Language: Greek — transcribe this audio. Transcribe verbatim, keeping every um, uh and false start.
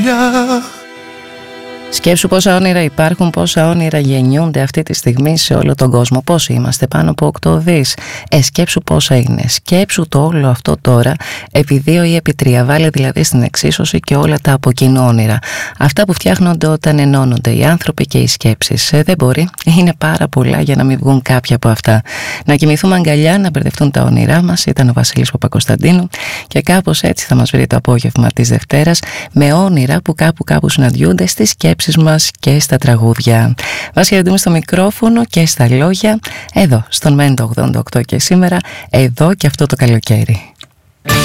Σκέψου πόσα όνειρα υπάρχουν, πόσα όνειρα γεννιούνται αυτή τη στιγμή σε όλο τον κόσμο. Πόσοι είμαστε, πάνω από οκτώ δις. Ε, σκέψου πόσα είναι. Σκέψου το όλο αυτό τώρα επί δύο ή επί τρία. Βάλε δηλαδή στην εξίσωση και όλα τα από κοινού όνειρα. Αυτά που φτιάχνονται όταν ενώνονται οι άνθρωποι και οι σκέψεις. Ε, δεν μπορεί. Είναι πάρα πολλά για να μην βγουν κάποια από αυτά. Να κοιμηθούμε αγκαλιά, να μπερδευτούν τα όνειρά μας. Ήταν ο Βασίλης Παπακοσταντίνου και κάπως έτσι θα μας βρει το απόγευμα της Δευτέρας με όνειρα που κάπου κάπου συναντιούνται στις σκέψεις μας και στα τραγούδια. Μας χαιρετούμε στο μικρόφωνο και στα λόγια εδώ στον Μέντο ογδόντα οκτώ και σήμερα εδώ και αυτό το καλοκαίρι.